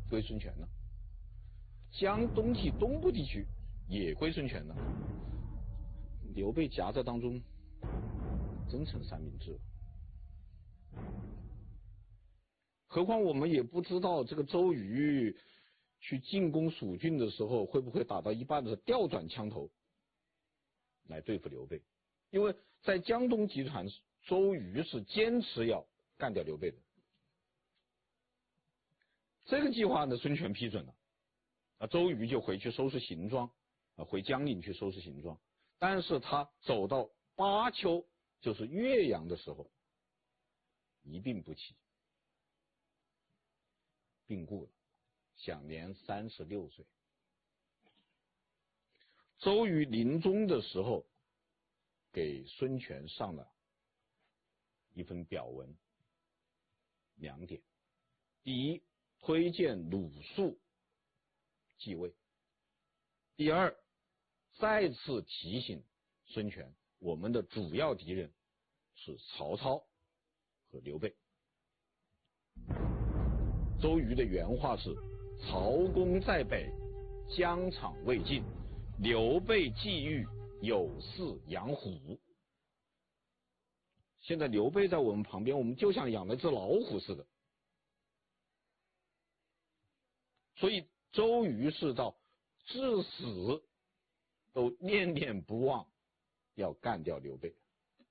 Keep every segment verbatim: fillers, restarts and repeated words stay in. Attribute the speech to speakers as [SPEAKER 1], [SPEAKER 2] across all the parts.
[SPEAKER 1] 归孙权了，江东体东部地区也归孙权了，刘备夹在当中，真成三明治了。何况我们也不知道这个周瑜去进攻蜀郡的时候，会不会打到一半的时候调转枪头来对付刘备，因为在江东集团，周瑜是坚持要干掉刘备的。这个计划呢，孙权批准了，啊，周瑜就回去收拾行装，啊，回江陵去收拾行装。但是他走到巴丘，就是岳阳的时候，一病不起，病故了，享年三十六岁。周瑜临终的时候，给孙权上了一份表文，两点：第一，推荐鲁肃继位；第二，再次提醒孙权，我们的主要敌人是曹操和刘备。周瑜的原话是：曹公在北，疆场未尽，刘备既遇，有似养虎。现在刘备在我们旁边，我们就像养了只老虎似的。所以周瑜是到至死都念念不忘要干掉刘备。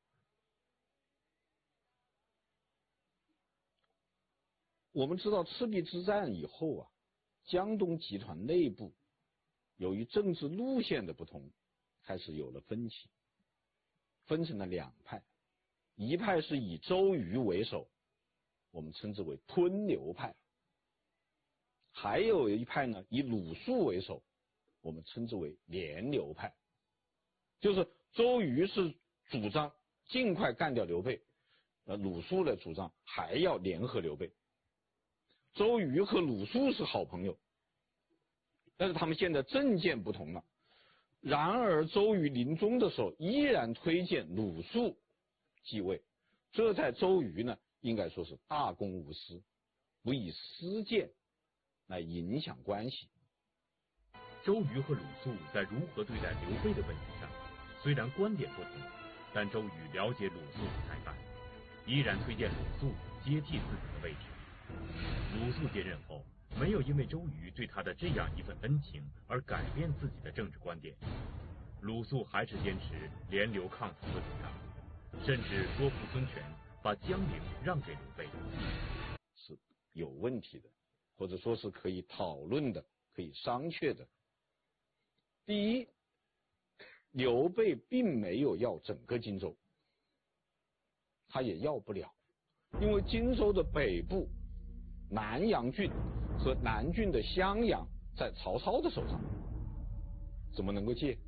[SPEAKER 1] 我们知道赤壁之战以后啊，江东集团内部由于政治路线的不同，开始有了分歧，分成了两派，一派是以周瑜为首，我们称之为吞刘派，还有一派呢，以鲁肃为首，我们称之为联刘派。就是周瑜是主张尽快干掉刘备，呃，鲁肃的主张还要联合刘备。周瑜和鲁肃是好朋友，但是他们现在政见不同了。然而周瑜临终的时候依然推荐鲁肃继位，这在周瑜呢应该说是大公无私，不以私见来影响关系。
[SPEAKER 2] 周瑜和鲁肃在如何对待刘备的问题上，虽然观点不同，但周瑜了解鲁肃的才干，依然推荐鲁肃接替自己的位置。鲁肃接任后，没有因为周瑜对他的这样一份恩情而改变自己的政治观点，鲁肃还是坚持联刘抗曹的主张，甚至说服孙权把江陵让给刘备，
[SPEAKER 1] 是有问题的，或者说是可以讨论的，可以商榷的。第一，刘备并没有要整个荆州，他也要不了，因为荆州的北部南阳郡和南郡的襄阳在曹操的手上，怎么能够借？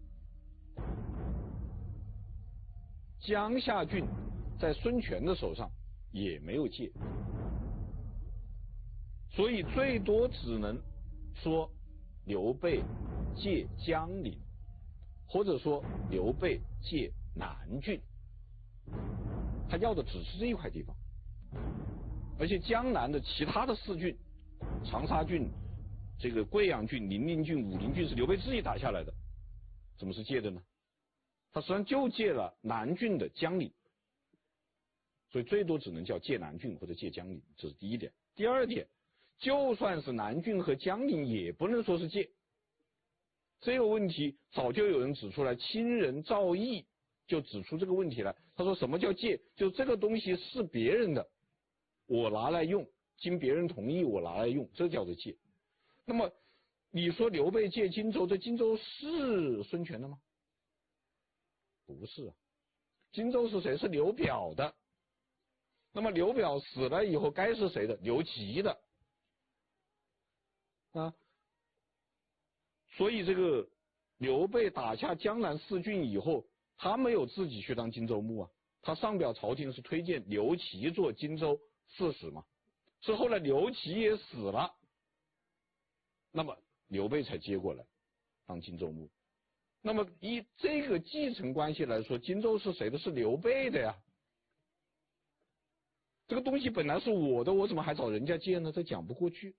[SPEAKER 1] 江夏郡在孙权的手上也没有借，所以最多只能说刘备借江陵，或者说刘备借南郡，他要的只是这一块地方。而且江南的其他的四郡，长沙郡、这个贵阳郡、零陵郡、武陵郡是刘备自己打下来的，怎么是借的呢？他实际上就借了南郡的江陵，所以最多只能叫借南郡或者借江陵，这是第一点。第二点，就算是南郡和江陵，也不能说是借。这个问题早就有人指出来，亲人赵翼就指出这个问题来。他说什么叫借？就这个东西是别人的，我拿来用，经别人同意我拿来用，这叫做借。那么你说刘备借荆州，这荆州是孙权的吗？不是啊，荆州是谁？是刘表的。那么刘表死了以后该是谁的？刘琦的啊。所以这个刘备打下江南四郡以后，他没有自己去当荆州牧啊，他上表朝廷是推荐刘琦做荆州刺史嘛，是后来刘琦也死了，那么刘备才接过来当荆州牧。那么以这个继承关系来说，荆州是谁的？是刘备的呀。这个东西本来是我的，我怎么还找人家借呢？这讲不过去。